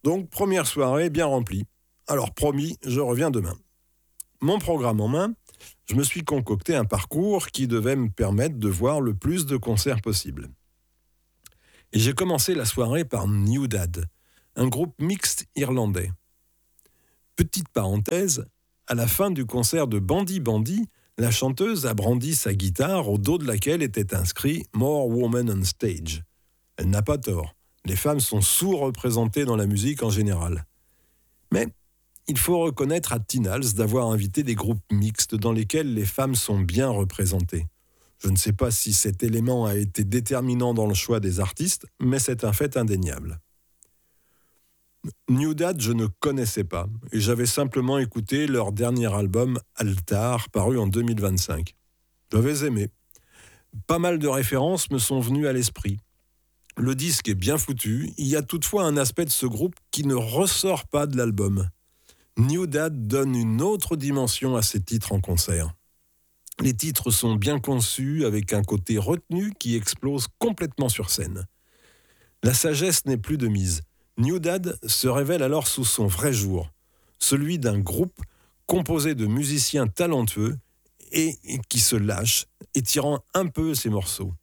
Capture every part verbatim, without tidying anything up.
Donc, première soirée bien remplie. Alors, promis, je reviens demain. Mon programme en main, je me suis concocté un parcours qui devait me permettre de voir le plus de concerts possible. Et j'ai commencé la soirée par New Dad, un groupe mixte irlandais. Petite parenthèse, à la fin du concert de Bandy Bandy, la chanteuse a brandi sa guitare au dos de laquelle était inscrit « More Women on Stage ». Elle n'a pas tort, les femmes sont sous-représentées dans la musique en général. Mais il faut reconnaître à Tinals d'avoir invité des groupes mixtes dans lesquels les femmes sont bien représentées. Je ne sais pas si cet élément a été déterminant dans le choix des artistes, mais c'est un fait indéniable. New Dad, je ne connaissais pas, et j'avais simplement écouté leur dernier album Altar, paru en deux mille vingt-cinq. J'avais aimé. Pas mal de références me sont venues à l'esprit. Le disque est bien foutu, il y a toutefois un aspect de ce groupe qui ne ressort pas de l'album. New Dad donne une autre dimension à ses titres en concert. Les titres sont bien conçus, avec un côté retenu qui explose complètement sur scène. La sagesse n'est plus de mise. New Dad se révèle alors sous son vrai jour, celui d'un groupe composé de musiciens talentueux et qui se lâchent, étirant un peu ses morceaux.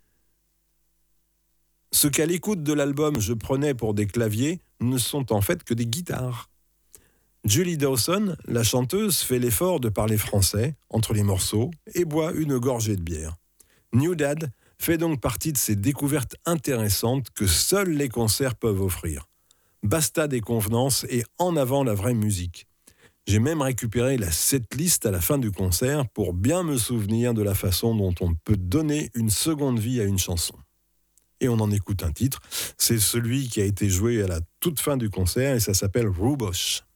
Ce qu'à l'écoute de l'album je prenais pour des claviers ne sont en fait que des guitares. Julie Dawson, la chanteuse, fait l'effort de parler français entre les morceaux et boit une gorgée de bière. New Dad fait donc partie de ces découvertes intéressantes que seuls les concerts peuvent offrir. Basta des convenances et en avant la vraie musique. J'ai même récupéré la setlist à la fin du concert pour bien me souvenir de la façon dont on peut donner une seconde vie à une chanson. Et on en écoute un titre, c'est celui qui a été joué à la toute fin du concert et ça s'appelle Rubosh.